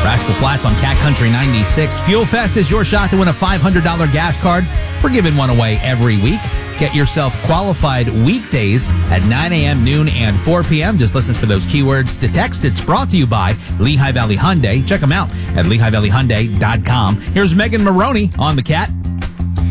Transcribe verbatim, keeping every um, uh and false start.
Rascal Flatts on Cat Country ninety-six. Fuel Fest is your shot to win a five hundred dollars gas card. We're giving one away every week. Get yourself qualified weekdays at nine a.m., noon, and four p.m. Just listen for those keywords to text. It's brought to you by Lehigh Valley Hyundai. Check them out at lehigh valley hyundai dot com. Here's Megan Maroney on the Cat.